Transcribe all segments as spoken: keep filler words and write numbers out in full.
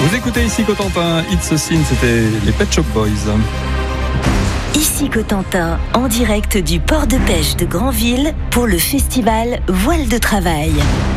Vous écoutez ici Cotentin, It's a Sin, c'était les Pet Shop Boys. Ici Cotentin, en direct du port de pêche de Granville pour le festival Voile de Travail.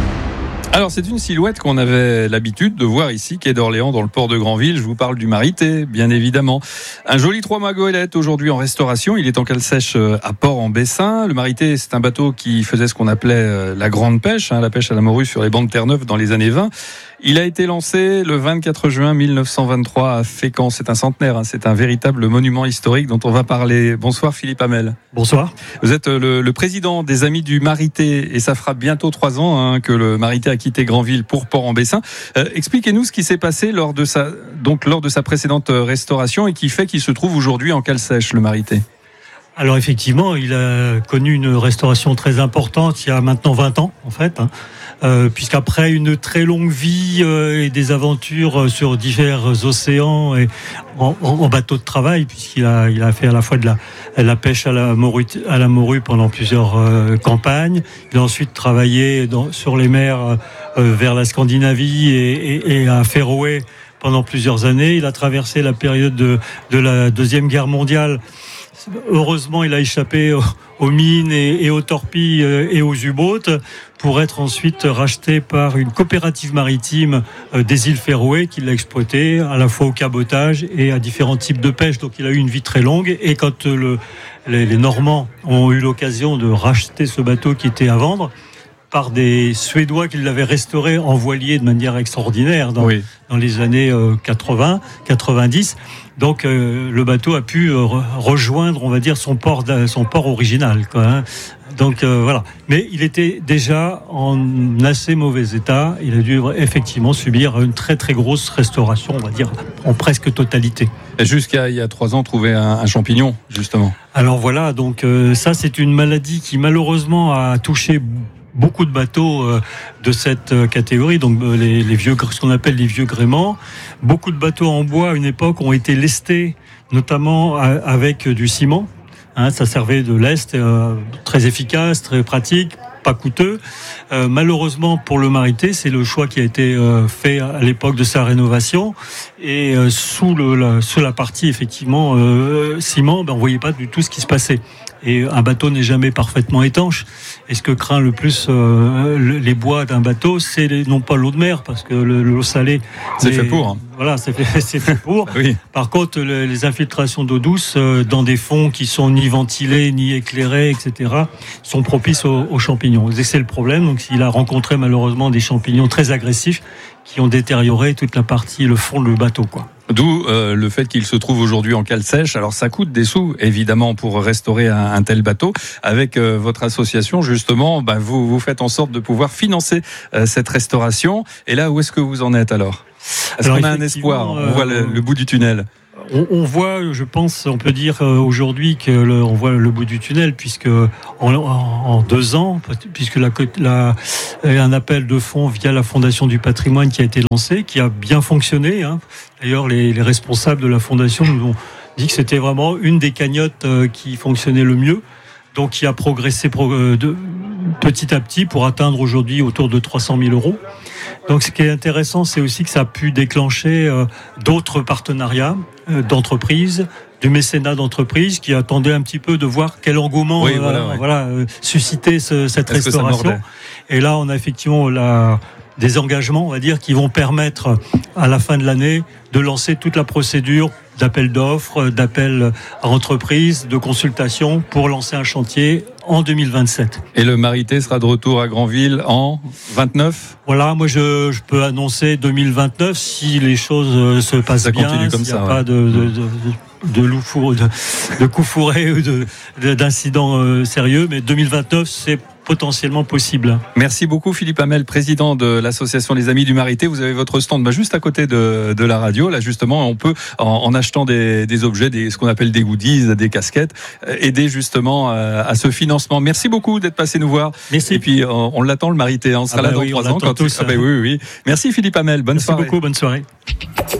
Alors c'est une silhouette qu'on avait l'habitude de voir ici, quai d'Orléans, dans le port de Granville. Je vous parle du Marité, bien évidemment. Un joli trois-mâts goélette aujourd'hui en restauration. Il est en cale sèche à Port-en-Bessin. Le Marité, c'est un bateau qui faisait ce qu'on appelait la grande pêche, hein, la pêche à la morue sur les bancs de Terre-Neuve dans les années vingt. Il a été lancé le vingt-quatre juin mille neuf cent vingt-trois à Fécamp. C'est un centenaire, hein, c'est un véritable monument historique dont on va parler. Bonsoir Philippe Hamel. Bonsoir. Vous êtes le, le président des Amis du Marité et ça fera bientôt trois ans hein, que le Marité a quitté Granville pour Port-en-Bessin. Euh, expliquez-nous ce qui s'est passé lors de sa, donc lors de sa précédente restauration et qui fait qu'il se trouve aujourd'hui en cale sèche, le Marité. Alors effectivement, il a connu une restauration très importante il y a maintenant vingt ans en fait, hein, euh, puisqu'après une très longue vie euh, et des aventures sur divers océans et en, en bateau de travail, puisqu'il a, il a fait à la fois de la, la pêche à la morue, à la morue pendant plusieurs euh, campagnes. Il a ensuite travaillé dans, sur les mers euh, vers la Scandinavie et, et, et à Féroé pendant plusieurs années. Il a traversé la période de, de la Deuxième Guerre mondiale. Heureusement, il a échappé aux mines et aux torpilles et aux U-boats pour être ensuite racheté par une coopérative maritime des îles Féroé qui l'a exploité à la fois au cabotage et à différents types de pêche. Donc il a eu une vie très longue et quand le, les, les Normands ont eu l'occasion de racheter ce bateau qui était à vendre par des Suédois qui l'avaient restauré en voilier de manière extraordinaire dans, oui. dans les années quatre-vingts, quatre-vingt-dix. Donc euh, le bateau a pu euh, rejoindre, on va dire, son port, son port original, quoi, hein. Donc euh, voilà. Mais il était déjà en assez mauvais état. Il a dû effectivement subir une très très grosse restauration, on va dire, en presque totalité. Et jusqu'à il y a trois ans, trouver un, un champignon, justement. Alors voilà, donc euh, ça c'est une maladie qui malheureusement a touché beaucoup de bateaux euh, de cette euh, catégorie, donc euh, les, les vieux, ce qu'on appelle les vieux gréements. Beaucoup de bateaux en bois à une époque ont été lestés, notamment euh, avec du ciment. Hein, ça servait de lest, euh, très efficace, très pratique, pas coûteux. Euh, malheureusement pour le Marité, c'est le choix qui a été euh, fait à l'époque de sa rénovation. Et euh, sous, le, la, sous la partie effectivement euh, ciment, ben, on voyait pas du tout ce qui se passait. Et un bateau n'est jamais parfaitement étanche. Et ce que craint le plus euh, les bois d'un bateau, c'est les, non pas l'eau de mer, parce que le, l'eau salée, c'est fait pour. Hein. Voilà, c'est fait, c'est fait pour. Oui. Par contre, le, les infiltrations d'eau douce euh, dans des fonds qui sont ni ventilés ni éclairés, et cetera, sont propices aux, aux champignons. Et c'est le problème. Donc, il a rencontré malheureusement des champignons très agressifs qui ont détérioré toute la partie, le fond du bateau, quoi. D'où euh, le fait qu'il se trouve aujourd'hui en cale sèche. Alors ça coûte des sous, évidemment, pour restaurer un, un tel bateau. Avec euh, votre association, justement, bah, vous, vous faites en sorte de pouvoir financer euh, cette restauration. Et là, où est-ce que vous en êtes alors ? Est-ce alors, qu'on a un espoir ? On voit le, le bout du tunnel. On, on voit, je pense, on peut dire aujourd'hui que le, on voit le bout du tunnel, puisque en, en deux ans, puisque la, la, un appel de fonds via la Fondation du Patrimoine qui a été lancé, qui a bien fonctionné. Hein. D'ailleurs, les, les responsables de la Fondation nous ont dit que c'était vraiment une des cagnottes qui fonctionnait le mieux. Donc, qui a progressé de, petit à petit pour atteindre aujourd'hui autour de trois cent mille euros. Donc, ce qui est intéressant, c'est aussi que ça a pu déclencher euh, d'autres partenariats euh, d'entreprises, du mécénat d'entreprises qui attendaient un petit peu de voir quel engouement oui, euh, voilà, ouais. voilà, euh, suscitait ce, cette Est-ce restauration. Et là, on a effectivement la, des engagements, on va dire, qui vont permettre à la fin de l'année de lancer toute la procédure d'appel d'offres, d'appel à entreprises, de consultation pour lancer un chantier en deux mille vingt-sept. Et le Marité sera de retour à Granville en vingt-neuf ? Voilà, moi je, je peux annoncer deux mille vingt-neuf si les choses se passent ça bien, continue comme s'il n'y a ça, pas ouais. de, de, de, de, loup fourré, de, de coups fourrés ou de, de, d'incidents euh, sérieux, mais deux mille vingt-neuf c'est potentiellement possible. Merci beaucoup Philippe Hamel, président de l'association Les Amis du Marité. Vous avez votre stand bah, juste à côté de, de la radio. Là justement, on peut en, en achetant des, des objets, des, ce qu'on appelle des goodies, des casquettes, euh, aider justement euh, à ce financement. Merci beaucoup d'être passé nous voir. Merci. Et puis on, on l'attend le Marité. On sera ah bah là dans oui, trois ans. Quand tous, ah bah oui, oui, oui. Merci Philippe Hamel. Bonne Merci soirée. Merci beaucoup. Bonne soirée.